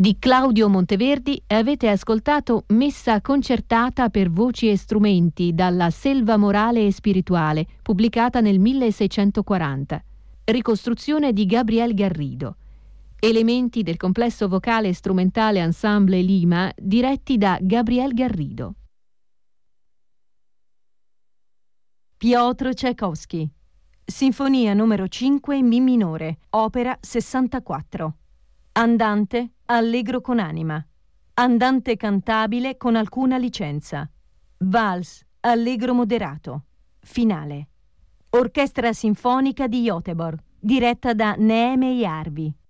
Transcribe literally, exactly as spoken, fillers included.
Di Claudio Monteverdi avete ascoltato Messa concertata per voci e strumenti dalla Selva morale e spirituale, pubblicata nel milleseicentoquaranta. Ricostruzione di Gabriel Garrido. Elementi del complesso vocale e strumentale Ensemble Lima, diretti da Gabriel Garrido. Piotr Tchaikovsky. Sinfonia numero cinque in Mi minore, opera sessantaquattro. Andante allegro con anima. Andante cantabile con alcuna licenza. Vals allegro moderato. Finale. Orchestra sinfonica di Göteborg, diretta da Neeme Järvi.